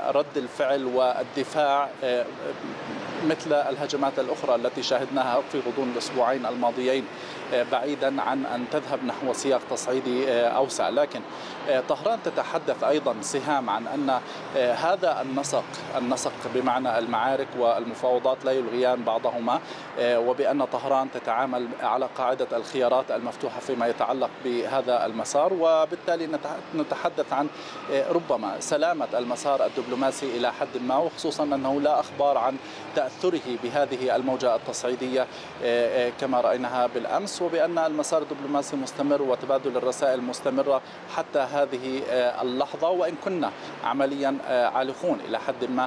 رد الفعل والدفاع مثل الهجمات الأخرى التي شاهدناها في غضون الأسبوعين الماضيين، بعيدا عن أن تذهب نحو سياق تصعيدي أوسع. لكن طهران تتحدث أيضا سهام عن أن هذا النسق بمعنى المعارك والمفاوضات لا يلغيان بعضهما، وبأن طهران تتعامل على قاعدة الخيارات المفتوحة فيما يتعلق بهذا المسار، وبالتالي نتحدث عن ربما سلامة المسار الدبلوماسي إلى حد ما، وخصوصا أنه لا أخبار عن تأثره بهذه الموجة التصعيدية كما رأيناها بالأمس، وبأن المسار الدبلوماسي مستمر وتبادل الرسائل مستمرة حتى هذه اللحظة، وإن كنا عمليا عالقون إلى حد ما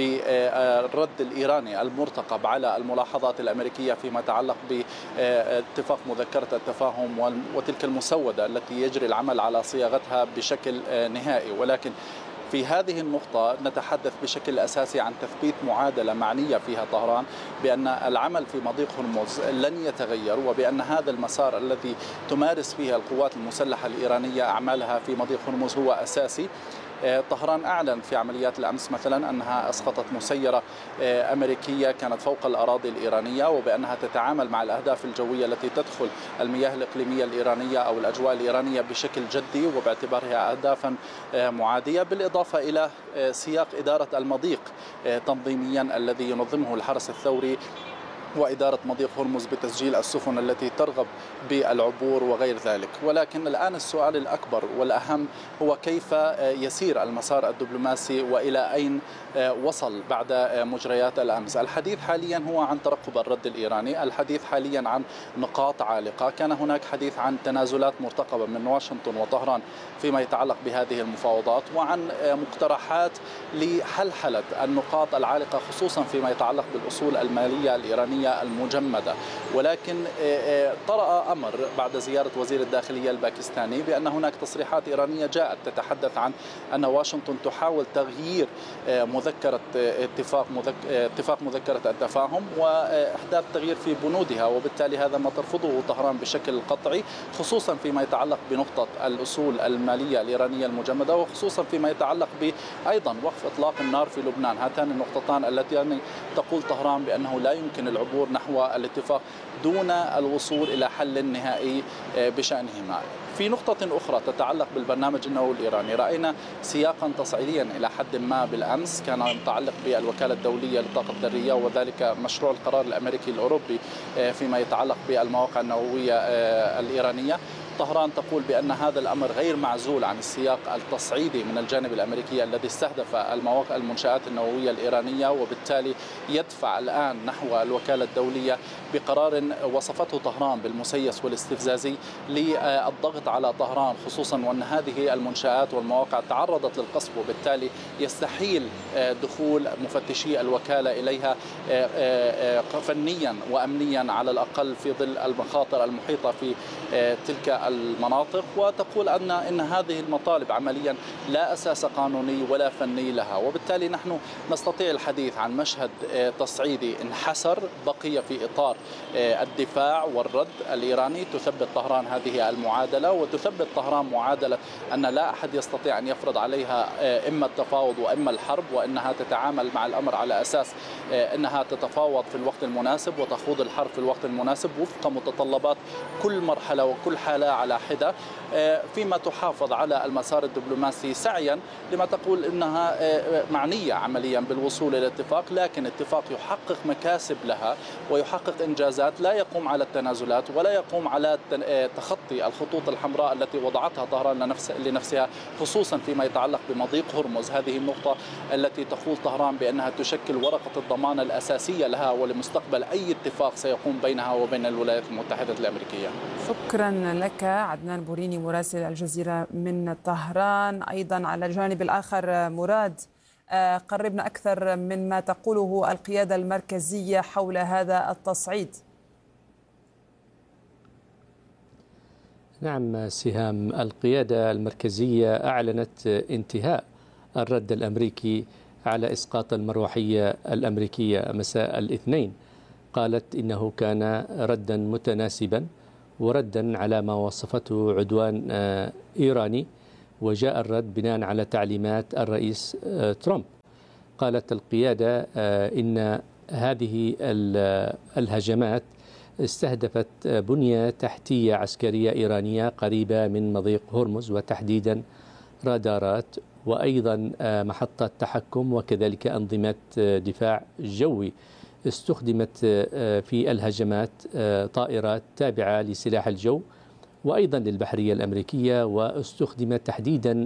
بالرد الإيراني المرتقب على الملاحظات الأمريكية فيما يتعلق باتفاق مذكرة التفاهم وتلك المسودة التي يجري العمل على صياغتها بشكل نهائي. ولكن في هذه النقطة نتحدث بشكل أساسي عن تثبيت معادلة معنية فيها طهران بأن العمل في مضيق هرمز لن يتغير، وبأن هذا المسار الذي تمارس فيه القوات المسلحة الإيرانية أعمالها في مضيق هرمز هو أساسي. طهران أعلن في عمليات الأمس مثلا أنها أسقطت مسيرة أمريكية كانت فوق الأراضي الإيرانية، وبأنها تتعامل مع الأهداف الجوية التي تدخل المياه الإقليمية الإيرانية أو الأجواء الإيرانية بشكل جدي وباعتبارها أهدافا معادية، بالإضافة إلى سياق إدارة المضيق تنظيميا الذي ينظمه الحرس الثوري وإدارة مضيق هرمز بتسجيل السفن التي ترغب بالعبور وغير ذلك. ولكن الآن السؤال الأكبر والأهم هو كيف يسير المسار الدبلوماسي وإلى أين وصل بعد مجريات الأمس. الحديث حاليا هو عن ترقب الرد الإيراني، الحديث حاليا عن نقاط عالقة، كان هناك حديث عن تنازلات مرتقبة من واشنطن وطهران فيما يتعلق بهذه المفاوضات، وعن مقترحات لحلحلة النقاط العالقة خصوصا فيما يتعلق بالأصول المالية الإيرانية المجمدة. ولكن طرأ أمر بعد زيارة وزير الداخلية الباكستاني بأن هناك تصريحات إيرانية جاءت تتحدث عن أن واشنطن تحاول تغيير اتفاق مذكرة التفاهم وإحداث تغيير في بنودها، وبالتالي هذا ما ترفضه طهران بشكل قطعي، خصوصا فيما يتعلق بنقطة الأصول المالية الإيرانية المجمدة، وخصوصا فيما يتعلق بأيضا وقف إطلاق النار في لبنان. هاتان النقطتان التي تقول طهران بأنه لا يمكن العبور نحو الاتفاق دون الوصول إلى حل نهائي بشأنهما. في نقطة أخرى تتعلق بالبرنامج النووي الإيراني، رأينا سياقا تصعيديا إلى حد ما بالأمس كان متعلق بالوكالة الدولية للطاقة الذرية، وذلك مشروع القرار الأمريكي الأوروبي فيما يتعلق بالمواقع النووية الإيرانية. طهران تقول بأن هذا الأمر غير معزول عن السياق التصعيدي من الجانب الأمريكي الذي استهدف المنشآت النووية الإيرانية، وبالتالي يدفع الآن نحو الوكالة الدولية بقرار وصفته طهران بالمسيس والاستفزازي للضغط على طهران، خصوصا وأن هذه المنشآت والمواقع تعرضت للقصف، وبالتالي يستحيل دخول مفتشي الوكالة إليها فنيا وأمنيا على الأقل في ظل المخاطر المحيطة في تلك المناطق. وتقول أن هذه المطالب عمليا لا أساس قانوني ولا فني لها، وبالتالي نحن نستطيع الحديث عن مشهد تصعيدي انحسر بقي في إطار الدفاع والرد الإيراني. تثبت طهران هذه المعادلة، وتثبت طهران معادلة أن لا أحد يستطيع أن يفرض عليها إما التفاوض وإما الحرب، وأنها تتعامل مع الأمر على أساس أنها تتفاوض في الوقت المناسب وتخوض الحرب في الوقت المناسب وفق متطلبات كل مرحلة وكل حالة على حدة، فيما تحافظ على المسار الدبلوماسي سعيا لما تقول إنها معنية عمليا بالوصول إلى اتفاق، لكن اتفاق يحقق مكاسب لها ويحقق إنجازات، لا يقوم على التنازلات ولا يقوم على تخطي الخطوط الحمراء التي وضعتها طهران لنفسها، خصوصا فيما يتعلق بمضيق هرمز. هذه النقطة التي تقول طهران بأنها تشكل ورقة الضمان الأساسية لها ولمستقبل أي اتفاق سيقوم بينها وبين الولايات المتحدة الأمريكية. شكرا لك عدنان بوريني مراسل الجزيرة من طهران. أيضا على الجانب الآخر مراد، قربنا أكثر من ما تقوله القيادة المركزية حول هذا التصعيد. نعم سهام، القيادة المركزية أعلنت انتهاء الرد الأمريكي على إسقاط المروحية الأمريكية مساء الاثنين. قالت إنه كان ردا متناسبا وردا على ما وصفته عدوان إيراني، وجاء الرد بناء على تعليمات الرئيس ترامب. قالت القيادة إن هذه الهجمات استهدفت بنية تحتية عسكرية إيرانية قريبة من مضيق هرمز، وتحديدا رادارات، وأيضا محطة تحكم، وكذلك أنظمة دفاع جوي. استخدمت في الهجمات طائرات تابعة لسلاح الجو وأيضا للبحرية الأمريكية، واستخدمت تحديدا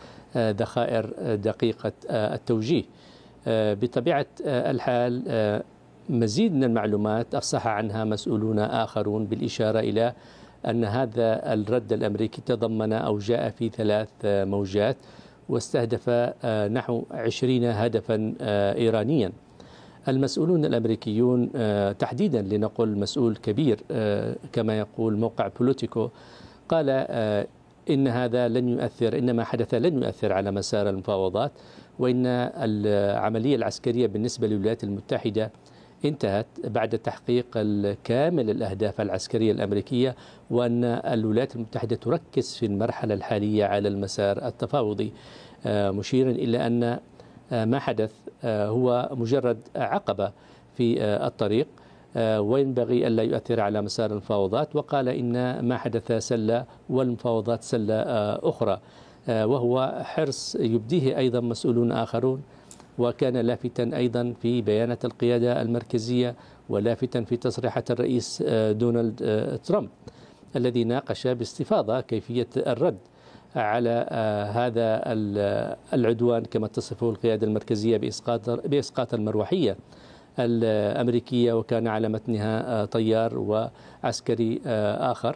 ذخائر دقيقة التوجيه. بطبيعة الحال مزيد من المعلومات أفصح عنها مسؤولون آخرون، بالإشارة إلى أن هذا الرد الأمريكي تضمن أو جاء في 3 موجات، واستهدف نحو 20 هدفا إيرانيا. المسؤولون الأمريكيون تحديدا لنقل مسؤول كبير كما يقول موقع بوليتيكو، قال إن هذا لن يؤثر، إن ما حدث لن يؤثر على مسار المفاوضات، وإن العملية العسكرية بالنسبة للولايات المتحدة انتهت بعد تحقيق الكامل الأهداف العسكرية الأمريكية، وأن الولايات المتحدة تركز في المرحلة الحالية على المسار التفاوضي، مشيرا إلى أن ما حدث هو مجرد عقبة في الطريق وينبغي ألا يؤثر على مسار المفاوضات. وقال إن ما حدث سلة والمفاوضات سلة أخرى، وهو حرص يبديه أيضا مسؤولون آخرون. وكان لافتا أيضا في بيانات القيادة المركزية، ولافتا في تصريحات الرئيس دونالد ترامب الذي ناقش باستفاضة كيفية الرد على هذا العدوان كما تصفه القيادة المركزية بإسقاط المروحية الأمريكية، وكان على متنها طيار وعسكري آخر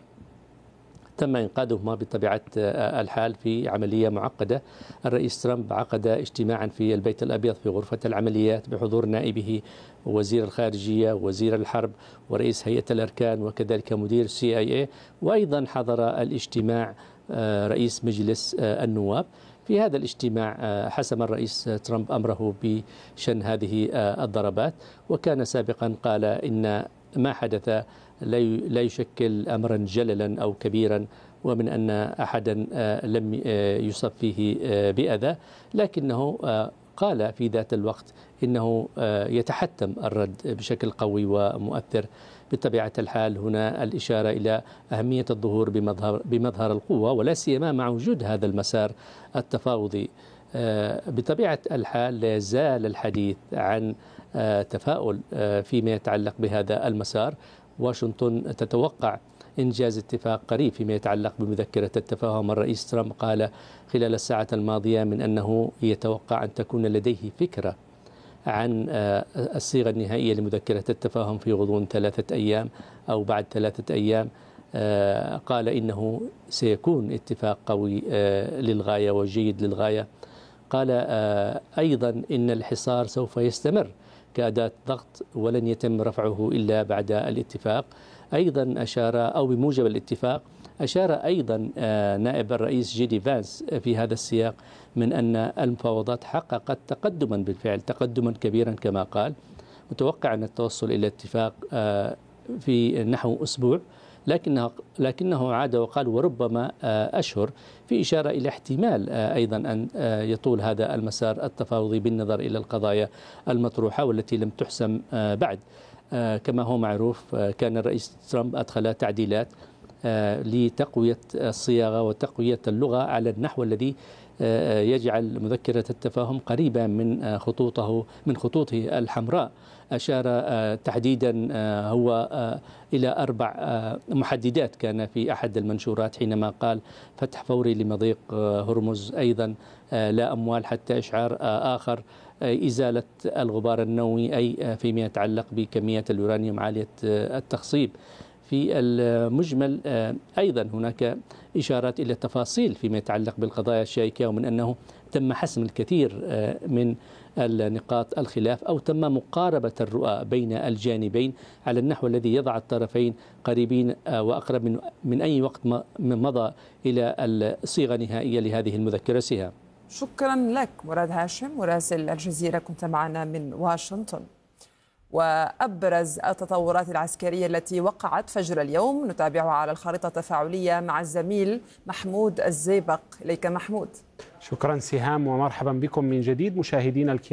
تم إنقاذهما بطبيعة الحال في عملية معقدة. الرئيس ترامب عقد اجتماعا في البيت الأبيض في غرفة العمليات بحضور نائبه وزير الخارجية ووزير الحرب ورئيس هيئة الأركان وكذلك مدير CIA، وأيضا حضر الاجتماع رئيس مجلس النواب. في هذا الاجتماع حسم الرئيس ترامب أمره بشن هذه الضربات، وكان سابقا قال إن ما حدث لا يشكل أمرا جللا أو كبيرا، ومن أن أحدا لم يصب فيه بأذى، لكنه قال في ذات الوقت إنه يتحتم الرد بشكل قوي ومؤثر. بطبيعة الحال هنا الإشارة إلى أهمية الظهور بمظهر القوة، ولا سيما مع وجود هذا المسار التفاوضي. بطبيعة الحال لا يزال الحديث عن تفاؤل فيما يتعلق بهذا المسار. واشنطن تتوقع إنجاز اتفاق قريب فيما يتعلق بمذكرة التفاهم. الرئيس ترامب قال خلال الساعة الماضية من أنه يتوقع أن تكون لديه فكرة عن الصيغة النهائية لمذكرة التفاهم في غضون 3 أيام أو بعد 3 أيام. قال إنه سيكون اتفاق قوي للغاية وجيد للغاية. قال أيضا إن الحصار سوف يستمر كأداة ضغط ولن يتم رفعه إلا بعد الاتفاق. أيضا أشار أو بموجب الاتفاق أشار أيضا نائب الرئيس جيدي فانس في هذا السياق من أن المفاوضات حققت تقدما بالفعل، تقدما كبيرا كما قال، متوقع أن التوصل إلى اتفاق في نحو أسبوع، لكنه عاد وقال وربما أشهر، في إشارة إلى احتمال أيضا أن يطول هذا المسار التفاوضي بالنظر إلى القضايا المطروحة والتي لم تحسم بعد. كما هو معروف كان الرئيس ترامب أدخل تعديلات لتقوية الصياغة وتقوية اللغة على النحو الذي يجعل مذكرة التفاهم قريبة من خطوطه الحمراء. أشار تحديدا هو إلى 4 محددات كان في أحد المنشورات حينما قال فتح فوري لمضيق هرمز، أيضا لا أموال حتى إشعار آخر، إزالة الغبار النووي، أي فيما يتعلق بكميات اليورانيوم عالية التخصيب. في المجمل أيضا هناك إشارات إلى تفاصيل فيما يتعلق بالقضايا الشائكة، ومن أنه تم حسم الكثير من النقاط الخلاف أو تم مقاربة الرؤى بين الجانبين على النحو الذي يضع الطرفين قريبين وأقرب من أي وقت مضى إلى الصيغة النهائية لهذه المذكرة. سهام، شكرا لك مراد هاشم مراسل الجزيرة، كنت معنا من واشنطن. وأبرز التطورات العسكرية التي وقعت فجر اليوم نتابعها على الخارطة التفاعلية مع الزميل محمود الزيبق. إليك محمود. شكرا سهام ومرحبا بكم من جديد مشاهدينا الكرام.